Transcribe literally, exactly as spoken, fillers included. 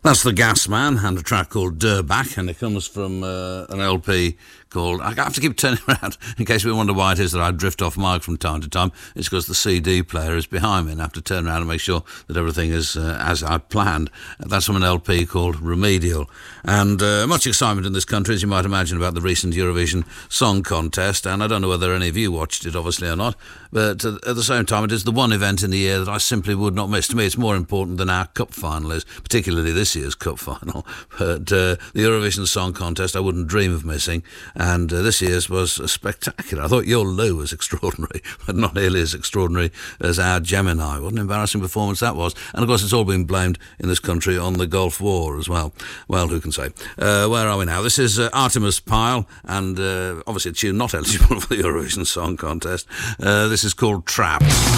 That's the Gas Man and a track called Durback, and it comes from uh, an L P called... I have to keep turning around in case we wonder why it is that I drift off mic from time to time. It's because the C D player is behind me and I have to turn around and make sure that everything is uh, as I planned. That's from an L P called Remedial. And uh, much excitement in this country, as you might imagine, about the recent Eurovision Song Contest, and I don't know whether any of you watched it, obviously, or not, but at the same time, it is the one event in the year that I simply would not miss. To me, it's more important than our cup final is, particularly this year's cup final. But uh, the Eurovision Song Contest I wouldn't dream of missing, and uh, this year's was spectacular. I thought your Lou was extraordinary, but not nearly as extraordinary as our Gemini. What an embarrassing performance that was. And of course it's all been blamed in this country on the Gulf War as well. Well, who can say? Uh, where are we now? This is uh, Artemis Pyle, and uh, obviously a tune not eligible for the Eurovision Song Contest. Uh, this is called Trapped.